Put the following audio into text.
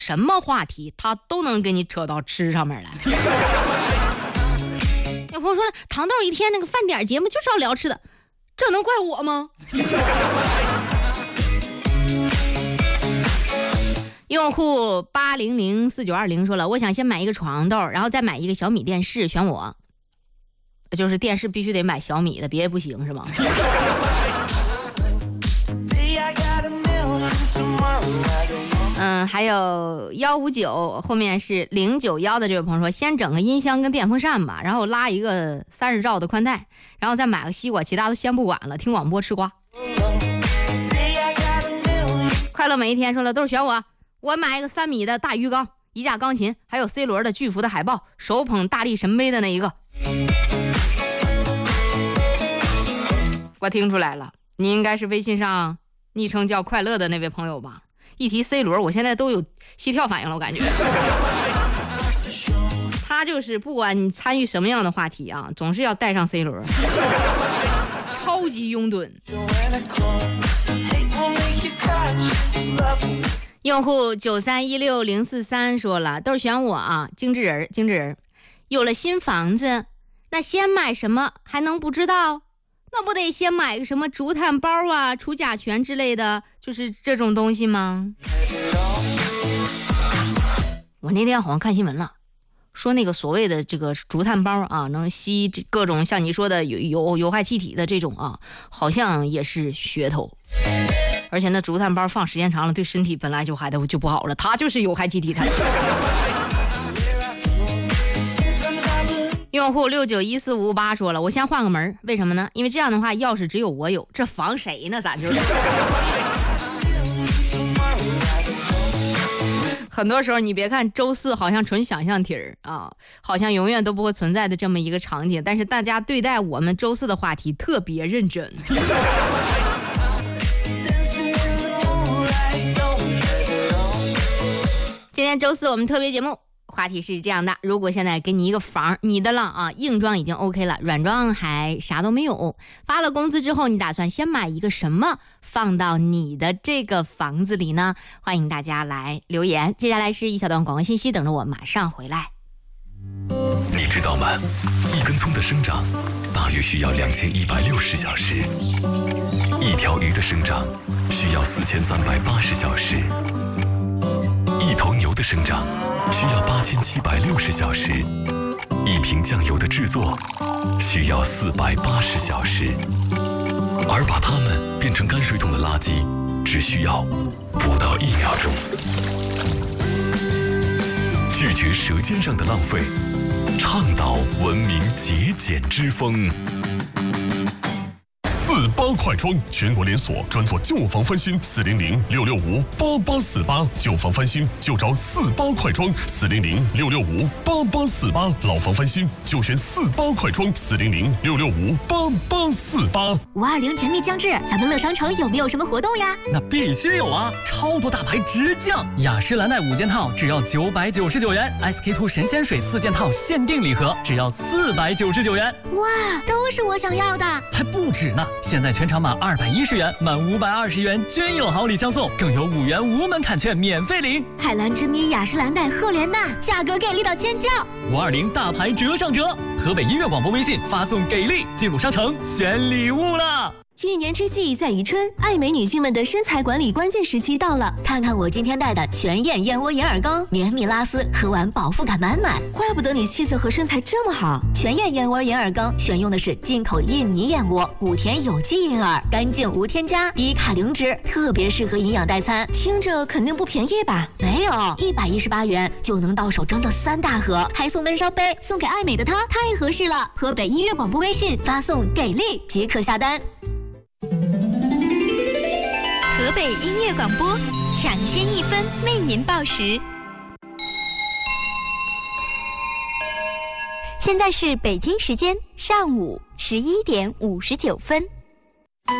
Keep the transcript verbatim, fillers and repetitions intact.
什么话题他都能给你扯到吃上面来。有朋友说了，糖豆一天那个饭点节目就是要聊吃的，这能怪我吗？用户八零零四九二零说了，我想先买一个床豆，然后再买一个小米电视，选我。就是电视必须得买小米的，别不行是吗？嗯，还有幺五九后面是零九幺的这位朋友说，先整个音箱跟电风扇吧，然后拉一个三十兆的宽带，然后再买个西瓜，其他都先不管了，听广播吃瓜。快乐每一天说了，都是选我，我买一个三米的大鱼缸，一架钢琴，还有 C 罗的巨幅的海报，手捧大力神杯的那一个。我听出来了，你应该是微信上昵称叫快乐的那位朋友吧？一提 C 罗，我现在都有心跳反应了，我感觉。他就是不管你参与什么样的话题啊，总是要带上 C 罗，超级拥趸。用户九三一六零四三说了，都是选我啊，精致人，精致人。有了新房子，那先买什么还能不知道？那不得先买个什么竹炭包啊、除甲醛之类的，就是这种东西吗？我那天好像看新闻了，说那个所谓的这个竹炭包啊，能吸各种像你说的有有有害气体的这种啊，好像也是噱头。而且那竹炭包放时间长了，对身体本来就还都就不好了，它就是有害气体才。用户六九一四五五八说了，我先换个门，为什么呢？因为这样的话钥匙只有我有，这防谁呢？咱就是很多时候你别看周四好像纯想象题儿啊，好像永远都不会存在的这么一个场景，但是大家对待我们周四的话题特别认真。今天周四我们特别节目话题是这样的，如果现在给你一个房，你的了啊，硬装已经 OK 了，软装还啥都没有，发了工资之后你打算先买一个什么放到你的这个房子里呢？欢迎大家来留言。接下来是一小段广告信息，等着我马上回来。 你知道吗？一根葱的生长大约需要两千一百六十小时，一条鱼的生长需要四千三百八十小时，一头牛的生长需要八千七百六十小时，一瓶酱油的制作需要四百八十小时，而把它们变成泔水桶的垃圾只需要不到一秒钟。拒绝舌尖上的浪费，倡导文明节俭之风。 四八快装全国连锁，专做旧房翻新，四零零六六五八八四八，旧房翻新就找四八快装，四零零六六五八八四八，老房翻新就选四八快装，四零零六六五八八四八。 五二零甜蜜将至，咱们乐商城有没有什么活动呀？ 那必须有啊！超多大牌直降，雅诗兰黛五件套只要九百九十九元 ，S K two 神仙水四件套限定礼盒只要四百九十九元。 哇，都是我想要的， 还不止呢！现在全场满二百一十元，满五百二十元均有好礼相送，更有五元无门槛券免费领。 海蓝之谜、雅诗兰黛、赫莲娜，价格给力到尖叫！ 五二零大牌折上折，河北音乐广播微信发送给力，进入商城选礼物了。 一年之计在于春，爱美女性们的身材管理关键时期到了。 看看我今天带的全燕燕窝银耳羹，绵密拉丝，喝完饱腹感满满。 怪不得你气色和身材这么好。 全燕燕窝银耳羹选用的是进口印尼燕窝，谷田有机银耳，干净无添加，低卡零脂，特别适合营养代餐。 听着肯定不便宜吧？ 没有，一百一十八元就能到手整整三大盒，还送温烧杯，送给爱美的她，太合适了。河北音乐广播微信发送给力即可下单。 河北音乐广播，抢先一分为您报时。现在是北京时间上午十一点五十九分。